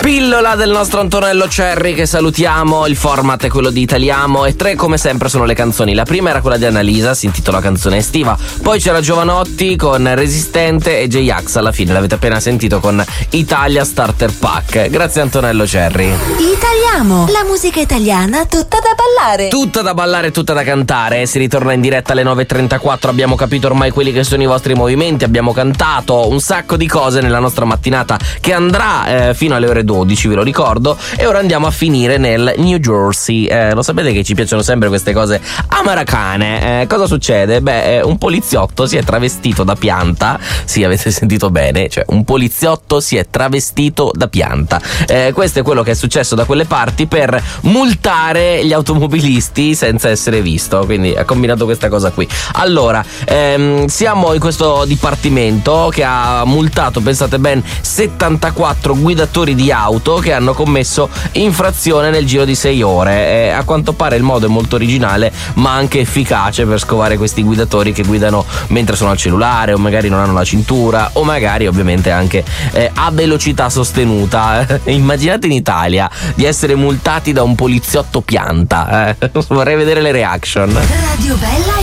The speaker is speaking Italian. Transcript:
Pillola del nostro Antonello Cerri, che salutiamo. Il format è quello di Italiamo e 3 come sempre sono le canzoni. La prima era quella di Annalisa, si intitola Canzone estiva. Poi c'era Giovanotti con Resistente e J-Ax alla fine, l'avete appena sentito con Italia Starter Pack. Grazie Antonello Cerri. Italiamo, la musica italiana tutta da ballare. Tutta da ballare, tutta da cantare. Si ritorna in diretta alle 9.34. Abbiamo capito ormai quelli che sono i vostri movimenti. Abbiamo cantato un sacco di cose nella nostra mattinata che andrà fino alle ore 12, ve lo ricordo. E ora andiamo a finire nel New Jersey. Lo sapete che ci piacciono sempre queste cose americane. Cosa succede? Un poliziotto si è travestito da pianta. Sì, avete sentito bene, cioè un poliziotto si è travestito da pianta. Questo è quello che è successo da quelle parti per multare gli automobilisti senza essere visto. Quindi ha combinato questa cosa qui. Allora, siamo in questo dipartimento che ha multato, pensate ben, 74 guidatori di auto che hanno commesso infrazione nel giro di 6 ore. A quanto pare il modo è molto originale ma anche efficace per scovare questi guidatori che guidano mentre sono al cellulare o magari non hanno la cintura o magari ovviamente anche a velocità sostenuta. Immaginate in Italia di essere multati da un poliziotto pianta. Vorrei vedere le reaction. Radio Bella